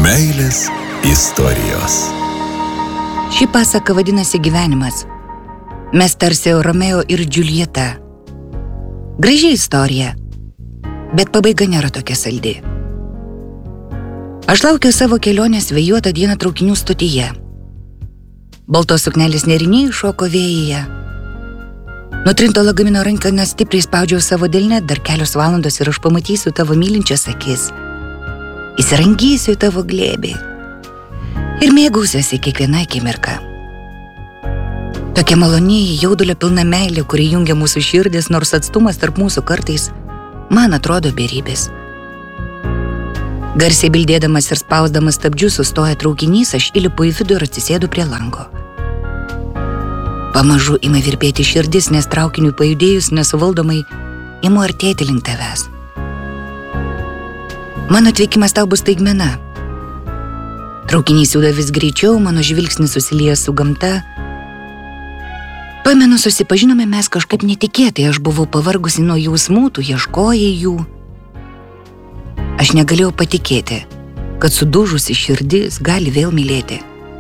Meilės istorijos. Ši pasaka vadinasi gyvenimas. Mes tarsi Romeo ir Džiuljeta. Graži istorija, bet pabaiga nėra tokia saldi. Aš laukiau savo kelionės vėjuotą dieną traukinių stotyje. Baltos suknelės nėriniai šoko vėjyje. Nutrinto lagamino ranką stipriai spaudžiau savo delne, dar kelios valandos ir aš pamatysiu tavo mylinčias akis. Įsirangysiu į tavo glėbį ir mėgausiuosi kiekvieną akimirką. Tokia maloni, jaudulio pilna meilė, kuri jungia mūsų širdis, nors atstumas tarp mūsų kartais man atrodo beribis. Garsiai bildėdamas ir spausdamas stabdžius sustoja traukinys, aš įlipu į vidų ir atsisėdu prie lango. Pamažu ima virpėti širdis, nes traukiniui pajudėjus nesuvaldomai imu artėti link tavęs. Mano atvykimas tau bus staigmena. Traukinys juda vis greičiau, mano žvilgsnis susilieja su gamta. Pamenu, susipažinome mes kažkaip netikėtai, aš buvau pavargusi nuo jausmų, tu ieškojai jų. Aš negalėjau patikėti, kad sudužusi širdis gali vėl mylėti.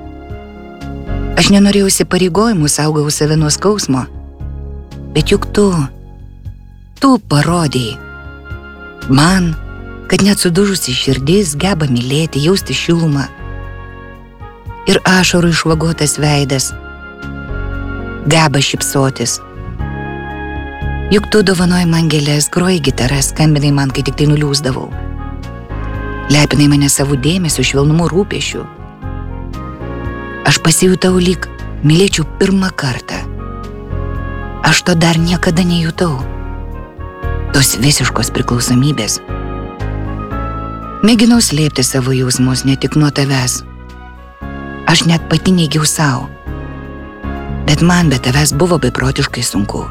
Aš nenorėjau įsipareigojimų, saugau save nuo skausmo, bet juk tu parodėjai man, kad net sudužusi širdis geba mylėti, jausti šilumą. Ir ašarų išvagotas veidas geba šypsotis. Juk tu dovanojai man gėles, groji gitarą, skambinai man, kai tik tai nuliūsdavau. Lepinai mane savo dėmesio, švelnumu, rūpesčiu. Aš pasijutau lyg mylėčiau pirmą kartą. Aš to dar niekada nejutau. Tos visiškos priklausomybės. Mėginau slėpti savo jausmus ne tik nuo tavęs. Aš net pati neigiau savo. Bet man be tavęs buvo beprotiškai sunku.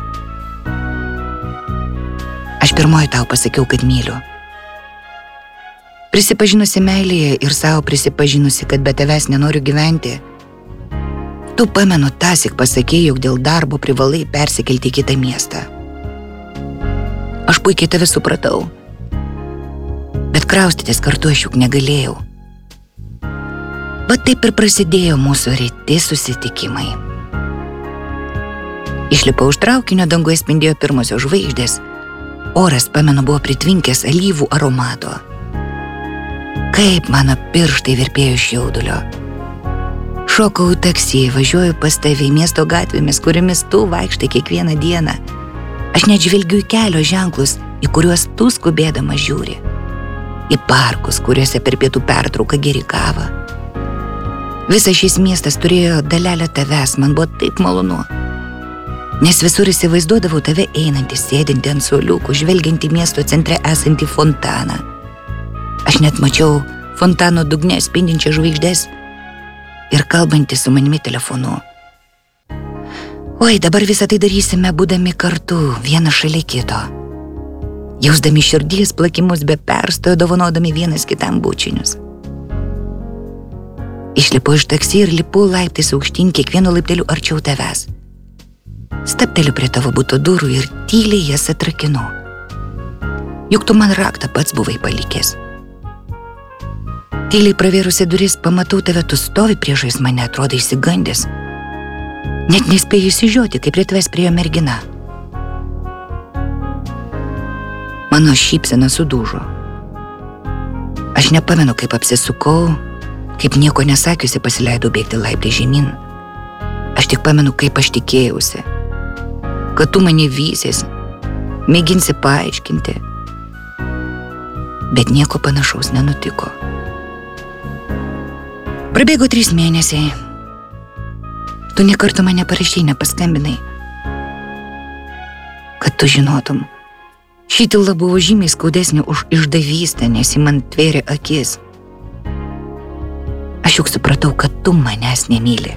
Aš pirmoji tau pasakiau, kad myliu. Prisipažinusi meilėje ir savo prisipažinusi, kad be tavęs nenoriu gyventi, tu pamenu tąsyk pasakei, jog dėl darbo privalai persikelti į kitą miestą. Aš puikiai tave supratau. Bet kraustytis kartu aš juk negalėjau. Bet taip ir prasidėjo mūsų reti susitikimai. Išlipau iš traukinio, danguje spindėjo pirmosios žvaigždės. Oras, pamenu, buvo pritvinkęs alyvų aromato. Kaip mano pirštai virpėjo iš jaudulio. Šokau į taksi, važiuoju pas tave miesto gatvėmis, kuriamis tu vaikštai kiekvieną dieną. Aš net žvelgiu į kelio ženklus, į kuriuos tu skubėdama žiūri. Į parkus, kuriuose per pietų pertrauką geri kavą. Visas šis miestas turėjo dalelę tavęs, man buvo taip malonu. Nes visur įsivaizduodavau tave einantį, sėdintį ant suoliukų, žvelgiantį miesto centre esantį fontaną. Aš net mačiau fontano dugne spindinčias žvaigždes ir kalbantį su manimi telefonu. Oi, dabar visą tai darysime būdami kartu, vienas šalia kito. Jausdami širdies plakimus be perstojo, dovanodami vienas kitam bučinius. Išlipu iš taksi ir lipu laiptais aukštyn, kiekvienu laipteliu arčiau tavęs. Stabteliu prie tavo buto durų ir tyliai jas atrakinu. Juk tu man raktą pats buvai palikęs. Tyliai pravėrusi duris, pamatau tave, tu stovi priešais mane, atrodai išsigandęs. Net nespėjai išsižioti, kaip prie tavęs priėjo mergina. Mano šypsena sudužo. Aš nepamenu, kaip apsisukau, kaip nieko nesakiusi pasileidau bėgti laiptai žemyn. Aš tik pamenu, kaip aš tikėjausi, kad tu mane vysies, mėginsi paaiškinti. Bet nieko panašaus nenutiko. Prabėgo 3 mėnesiai. Tu nė kartą mane parašei, nepaskambinai. Kad tu žinotum, ši tyla buvo žymiai skaudesnė už išdavystę, nes ji man tvėrė akis. Aš juk supratau, kad tu manęs nemyli.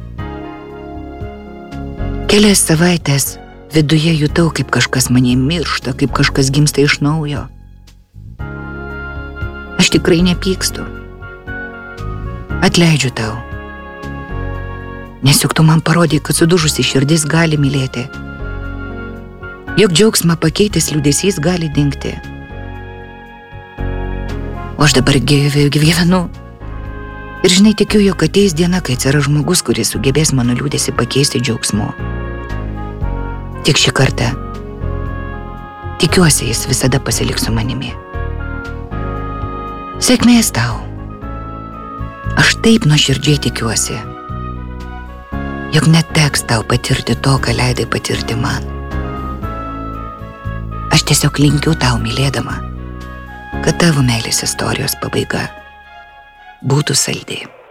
Kelias savaitės viduje jutau, kaip kažkas mane miršta, kaip kažkas gimsta iš naujo. Aš tikrai nepykstu. Atleidžiu tau. Nes juk tu man parodai, kad sudužusi širdis gali mylėti. Juk džiaugsmą pakeitęs liūdesys gali dingti. O aš dabar gyvenu Ir žinai, tikiu, jog ateis diena, kai atsiras žmogus, kuris sugebės mano liūdėsi pakeisti džiaugsmu. Tik šį kartą tikiuosi, jis visada pasiliks su manimi. Sėkmės tau. Aš taip nuoširdžiai tikiuosi, jog neteks tau patirti to, ką leidai patirti man. Aš tiesiog linkiu tau, mylėdama, kad tavo meilės istorijos pabaiga būtų saldi.